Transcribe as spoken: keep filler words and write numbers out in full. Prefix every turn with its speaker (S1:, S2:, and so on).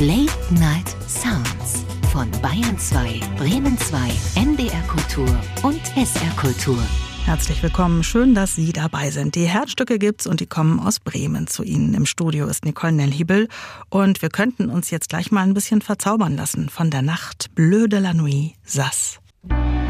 S1: Late Night Sounds von Bayern zwei, Bremen zwei, N D R Kultur und S R Kultur.
S2: Herzlich willkommen, schön, dass Sie dabei sind. Die Herzstücke gibt's und die kommen aus Bremen zu Ihnen. Im Studio ist Nicole Nellhiebel und wir könnten uns jetzt gleich mal ein bisschen verzaubern lassen von der Nacht Bleu de la Nuit Sass.